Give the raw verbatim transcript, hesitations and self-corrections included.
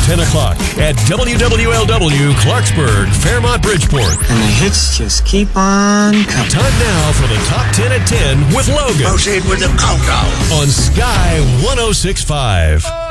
ten o'clock at W W L W Clarksburg, Fairmont, Bridgeport. And the hits just keep on coming. Time now for the Top ten at ten with Logan. Proceed with the countdown. On Sky one oh six point five.